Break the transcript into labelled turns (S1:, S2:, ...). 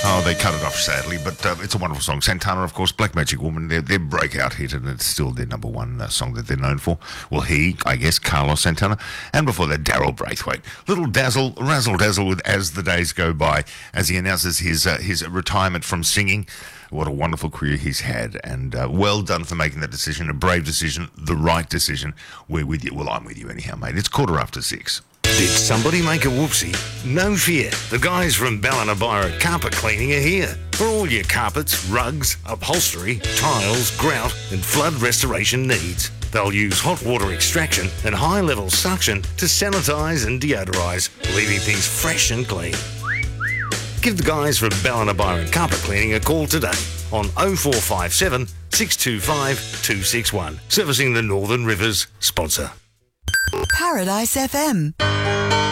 S1: Oh, they cut it off sadly, but it's a wonderful song. Santana, of course, Black Magic Woman, their breakout hit, and it's still their number one song that they're known for. Well, I guess, Carlos Santana, and before that, Daryl Braithwaite. Little razzle dazzle with As the Days Go By, as he announces his retirement from singing. What a wonderful career he's had, and well done for making that decision. A brave decision, the right decision. We're with you. Well, I'm with you anyhow, mate. It's 6:15.
S2: Did somebody make a whoopsie? No fear. The guys from Ballinabira Carpet Cleaning are here. For all your carpets, rugs, upholstery, tiles, grout and flood restoration needs. They'll use hot water extraction and high-level suction to sanitise and deodorise, leaving things fresh and clean. Give the guys from Ballinabira Carpet Cleaning a call today on 0457 625 261. Servicing the Northern Rivers sponsor.
S3: Paradise FM.